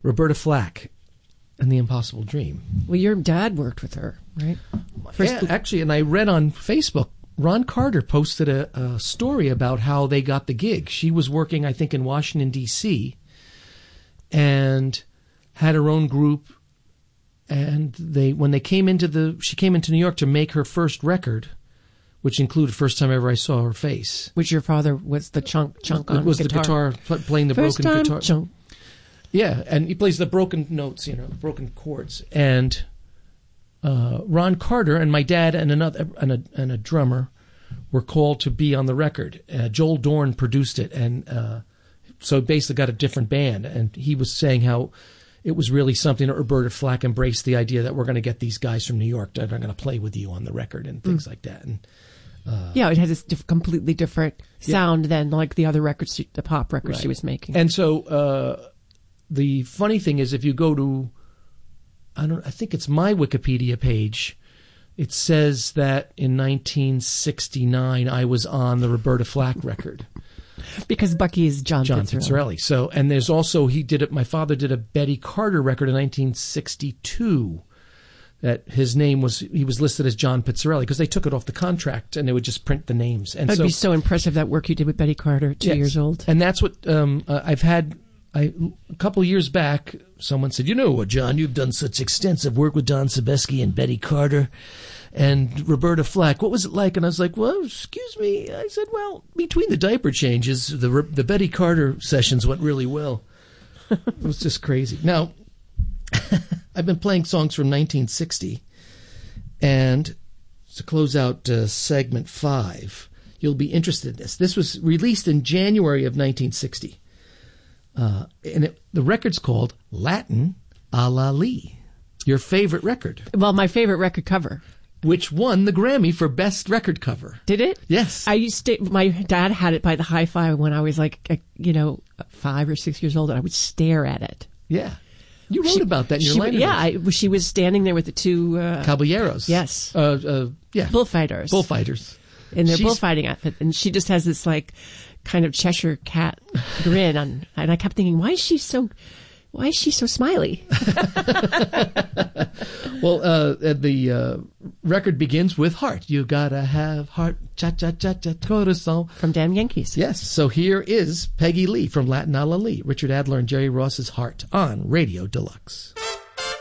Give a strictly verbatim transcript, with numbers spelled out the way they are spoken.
Roberta Flack and The Impossible Dream. Well, your dad worked with her, right? First, yeah, actually, and I read on Facebook, Ron Carter posted a, a story about how they got the gig. She was working, I think, in Washington, D C, and had her own group. And they, when they came into the, she came into New York to make her first record, which included First Time Ever I Saw Her Face. Which your father was the chunk, chunk on It was guitar. the guitar, pl- playing the First broken time guitar. chunk. Yeah, and he plays the broken notes, you know, broken chords. And uh, Ron Carter and my dad and another and a, and a drummer were called to be on the record. Uh, Joel Dorn produced it, and uh, so basically got a different band. And he was saying how it was really something that Roberta Flack embraced the idea that we're going to get these guys from New York that are going to play with you on the record and things mm. like that. And uh, yeah, it has this diff- completely different sound yeah. than like the other records, she, the pop records right. she was making. And so uh, the funny thing is, if you go to, I don't, I think it's my Wikipedia page, it says that in nineteen sixty-nine I was on the Roberta Flack record. Because Bucky is John, John Pizzarelli. Pizzarelli. So, and there's also, he did it, my father did a Betty Carter record in nineteen sixty-two that his name was, he was listed as John Pizzarelli because they took it off the contract and they would just print the names. And That'd so, be so impressive, that work you did with Betty Carter, two yes. years old. And that's what um, uh, I've had, I, a couple of years back, someone said, you know what, John, you've done such extensive work with Don Sebesky and Betty Carter and Roberta Flack. What was it like? And I was like, well, excuse me. I said, well, between the diaper changes, the the Betty Carter sessions went really well. It was just crazy. Now, I've been playing songs from nineteen sixty, and to close out uh, segment five, you'll be interested in this. This was released in January of nineteen sixty, uh, and it, the record's called Latin a la Lee, your favorite record. Well, my favorite record cover. Which won the Grammy for Best Record Cover. Did it? Yes. I used to, my dad had it by the hi-fi when I was like, you know, five or six years old, and I would stare at it. Yeah. You wrote she, about that in your she, liner Yeah, I, she was standing there with the two... Uh, Caballeros. Yes. Uh, uh, yeah. Bullfighters. Bullfighters. In their She's, bullfighting outfit. And she just has this, like, kind of Cheshire cat grin on, and I kept thinking, why is she so... Why is she so smiley? Well, uh, the uh, record begins with Heart. You gotta have heart, cha-cha-cha-cha, corazon. From Damn Yankees. Yes. So here is Peggy Lee from Latin a la Lee, Richard Adler and Jerry Ross's Heart on Radio Deluxe.